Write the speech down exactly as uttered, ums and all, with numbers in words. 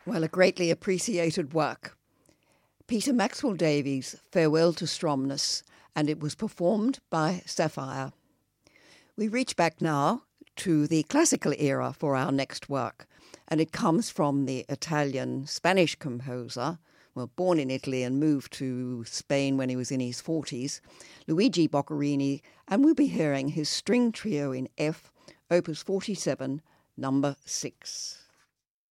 Well, a greatly appreciated work. Peter Maxwell Davies' Farewell to Stromness, and it was performed by Sapphire. We reach back now to the classical era for our next work, and it comes from the Italian-Spanish composer, well, born in Italy and moved to Spain when he was in his forties, Luigi Boccherini, and we'll be hearing his string trio in F, opus forty-seven, number six.